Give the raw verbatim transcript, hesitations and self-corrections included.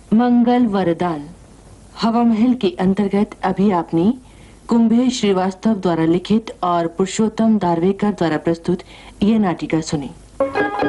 मंगल वरदान हवा महल के अंतर्गत अभी आपने कुंभेश श्रीवास्तव द्वारा लिखित और पुरुषोत्तम दारवेकर द्वारा प्रस्तुत यह नाटिका सुनी।